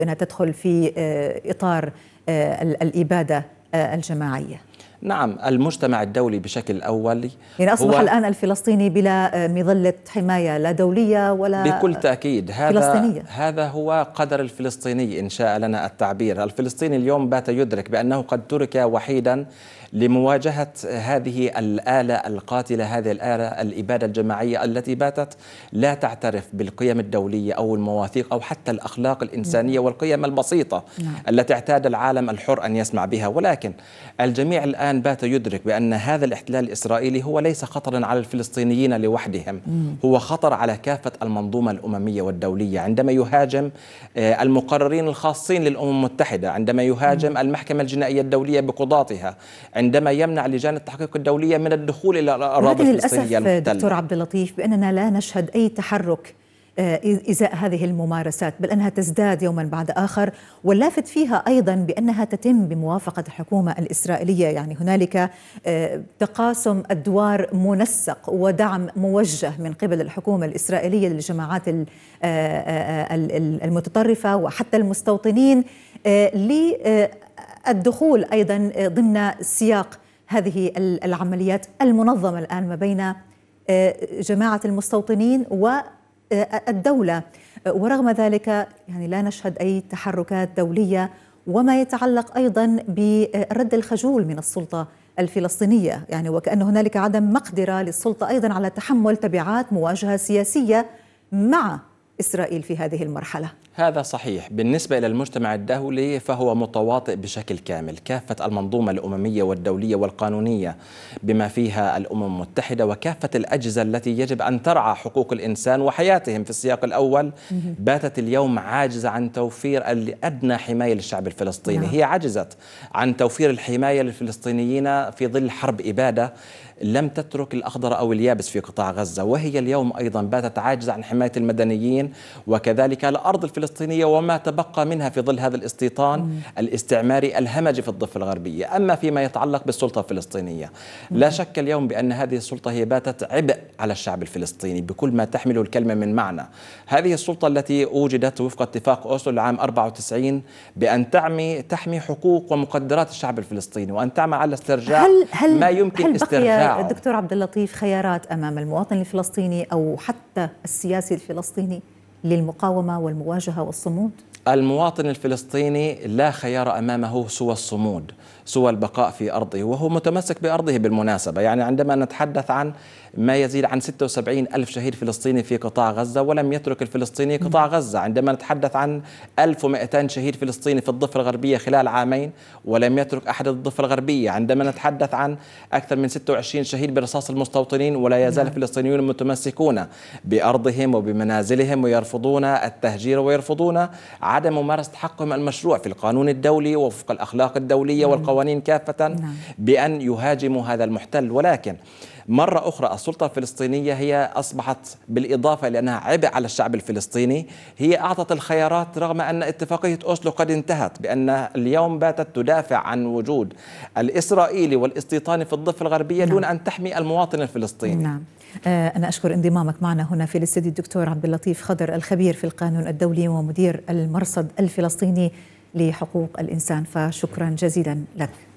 أنها تدخل في إطار الإبادة الجماعية؟ نعم، المجتمع الدولي بشكل أولي يعني أصبح الآن الفلسطيني بلا مظلة حماية لا دولية ولا بكل تأكيد. فلسطينية. هذا هو قدر الفلسطيني إن شاء لنا التعبير. الفلسطيني اليوم بات يدرك بأنه قد ترك وحيدا لمواجهة هذه الآلة القاتلة، هذه الآلة الإبادة الجماعية التي باتت لا تعترف بالقيم الدولية أو المواثيق أو حتى الأخلاق الإنسانية والقيم البسيطة التي اعتاد العالم الحر أن يسمع بها. ولكن الجميع الآن بات يدرك بأن هذا الاحتلال الإسرائيلي هو ليس خطرا على الفلسطينيين لوحدهم، هو خطر على كافة المنظومة الأممية والدولية. عندما يهاجم المقررين الخاصين للأمم المتحدة، عندما يهاجم المحكمة الجنائية الدولية بقضاتها، عندما يمنع لجان التحقيق الدولية من الدخول إلى الأراضي الفلسطينية المحتلة. للأسف دكتور عبد اللطيف بأننا لا نشهد أي تحرك إزاء هذه الممارسات، بل أنها تزداد يوما بعد آخر، واللافت فيها أيضا بأنها تتم بموافقة الحكومة الإسرائيلية. يعني هنالك تقاسم أدوار منسق ودعم موجه من قبل الحكومة الإسرائيلية للجماعات المتطرفة وحتى المستوطنين للدخول أيضا ضمن سياق هذه العمليات المنظمة الآن ما بين جماعة المستوطنين والدولة. ورغم ذلك يعني لا نشهد أي تحركات دولية، وما يتعلق أيضا بالرد الخجول من السلطة الفلسطينية، يعني وكأن هنالك عدم مقدرة للسلطة أيضا على تحمل تبعات مواجهة سياسية مع إسرائيل في هذه المرحلة. هذا صحيح. بالنسبة إلى المجتمع الدولي فهو متواطئ بشكل كامل. كافة المنظومة الأممية والدولية والقانونية بما فيها الأمم المتحدة وكافة الأجهزة التي يجب أن ترعى حقوق الإنسان وحياتهم في السياق الأول باتت اليوم عاجزة عن توفير أدنى حماية للشعب الفلسطيني. هي عجزت عن توفير الحماية للفلسطينيين في ظل حرب إبادة لم تترك الأخضر أو اليابس في قطاع غزة، وهي اليوم أيضا باتت عاجزة عن حماية المدنيين وكذلك الأرض الفلسطينية وما تبقى منها في ظل هذا الاستيطان الاستعماري الهمجي في الضفة الغربية. أما فيما يتعلق بالسلطة الفلسطينية، لا شك اليوم بأن هذه السلطة هي باتت عبء على الشعب الفلسطيني بكل ما تحمله الكلمة من معنى. هذه السلطة التي وجدت وفق اتفاق أوسلو العام 94 بأن تحمي حقوق ومقدرات الشعب الفلسطيني وأن تعمل على استرجاع ما يمكن استرجاعه. الدكتور عبد اللطيف خيارات أمام المواطن الفلسطيني أو حتى السياسي الفلسطيني للمقاومة والمواجهة والصمود؟ المواطن الفلسطيني لا خيار أمامه سوى الصمود، سوى البقاء في أرضه، وهو متمسك بأرضه بالمناسبة. يعني عندما نتحدث عن ما يزيد عن 76 ألف شهيد فلسطيني في قطاع غزة ولم يترك الفلسطيني قطاع غزة، عندما نتحدث عن 1200 شهيد فلسطيني في الضفة الغربية خلال عامين ولم يترك أحد الضفة الغربية، عندما نتحدث عن أكثر من 26 شهيد برصاص المستوطنين ولا يزال الفلسطينيون متمسكون بأرضهم وبمنازلهم ويرفضون التهجير ويرفضون عدم ممارسة حقهم المشروع في القانون الدولي وفق الأخلاق الدولية والقوانين كافة بأن يهاجموا هذا المحتل. ولكن مرة أخرى السلطة الفلسطينية هي أصبحت بالإضافة لأنها عبء على الشعب الفلسطيني هي أعطت الخيارات، رغم أن اتفاقية أوسلو قد انتهت، بأن اليوم باتت تدافع عن وجود الإسرائيلي والاستيطاني في الضفة الغربية دون أن تحمي المواطن الفلسطيني. نعم. أنا أشكر انضمامك معنا هنا في الاستديو الدكتور عبد اللطيف خضر، الخبير في القانون الدولي ومدير المرصد الفلسطيني لحقوق الإنسان، فشكرا جزيلا لك.